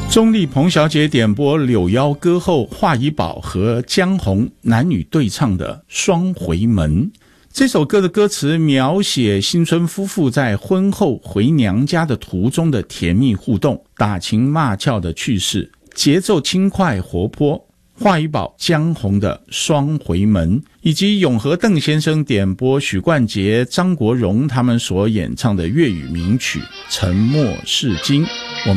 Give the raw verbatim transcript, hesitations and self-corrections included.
钟丽彭小姐点播柳腰歌后华怡宝和江红男女对唱的《双回门》。这首歌的歌词描写新春夫妇在婚后回娘家的途中的甜蜜互动，打情骂俏的趣事，节奏轻快活泼。华怡宝、江红的《双回门》，以及永和邓先生点播许冠杰、张国荣他们所演唱的粤语名曲《沉默是金》。我们